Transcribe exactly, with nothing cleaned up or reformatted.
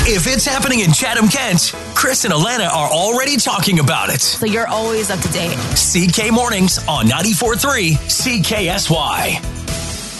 If it's happening in Chatham-Kent, Chris and Alana are already talking about it. So you're always up to date. C K Mornings on ninety-four point three C K S Y.